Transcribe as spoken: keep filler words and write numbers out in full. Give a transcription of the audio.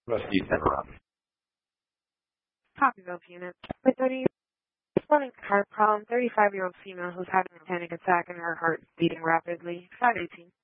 Rusty Interrupt. Copyville unit. With thirty, responding to heart problem, thirty-five-year-old female who's having a panic attack and her heart beating rapidly. five eighteen.